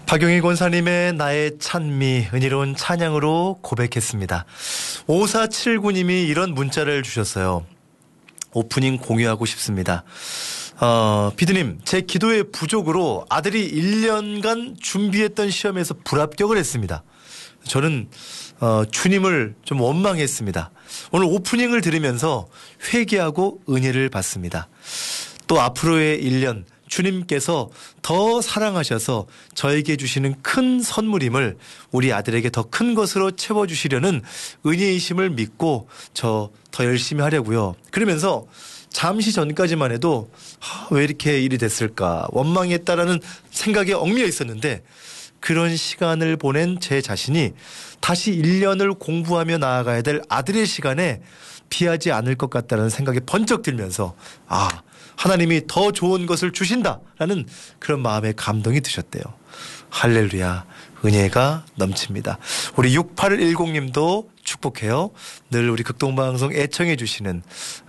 박용희 권사님의 나의 찬미 은혜로운 찬양으로 고백했습니다. 5479님이 이런 문자를 주셨어요. 오프닝 공유하고 싶습니다. 비드님, 제 기도의 부족으로 아들이 1년간 준비했던 시험에서 불합격을 했습니다. 저는 주님을 좀 원망했습니다. 오늘 오프닝을 들으면서 회개하고 은혜를 받습니다. 또 앞으로의 1년 주님께서 더 사랑하셔서 저에게 주시는 큰 선물임을 우리 아들에게 더 큰 것으로 채워주시려는 은혜이심을 믿고 저 더 열심히 하려고요. 그러면서 잠시 전까지만 해도 왜 이렇게 일이 됐을까 원망했다라는 생각에 얽매여 있었는데 그런 시간을 보낸 제 자신이 다시 1년을 공부하며 나아가야 될 아들의 시간에 비하지 않을 것 같다는 생각이 번쩍 들면서 하나님이 더 좋은 것을 주신다라는 그런 마음의 감동이 드셨대요. 할렐루야, 은혜가 넘칩니다. 우리 6810님도 축복해요. 늘 우리 극동방송 애청해 주시는